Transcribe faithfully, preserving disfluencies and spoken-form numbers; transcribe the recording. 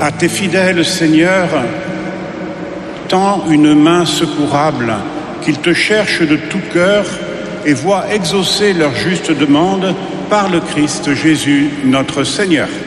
À tes fidèles, Seigneur, tends une main secourable, qu'ils te cherchent de tout cœur et voient exaucer leur juste demande par le Christ Jésus, notre Seigneur.